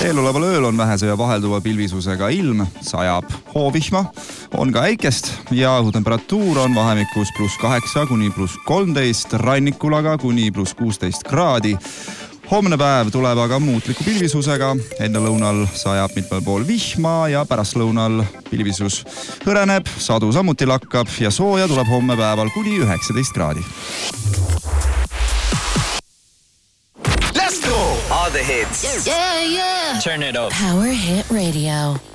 Eeloleval ööl on vähese ja vahelduva pilvisusega ilm, sajab hoovihma, on ka äikest ja õhutemperatuur on vahemikus +8 kuni +13, rannikul aga kuni +16 kraadi. Homne päev tuleb aga muutliku pilvisusega, enne lõunal sajab mitmel pool vihma ja pärast lõunal pilvisus hõreneb, sadu samuti lakkab ja sooja tuleb homme päeval kuni 19 kraadi. Let's go! All the hits. Yeah, yeah. Turn it up. Power Hit Radio.